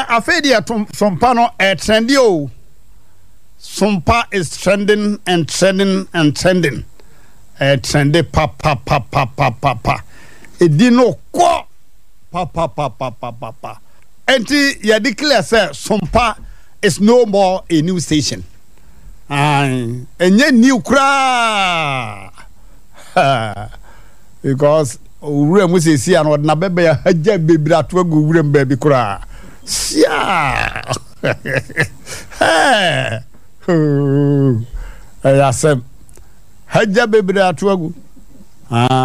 afedi sompa no trendy o. Sompa is trending and trending and trending. Trendy pa. Edi no kwa pa. Enti ya declare say Sompa is no more a new station. Enye new kra. Because ure mu se si an na bebe ya haja bebira to agu ure mba bi kra. Sia. Ayasem haja bebira to agu.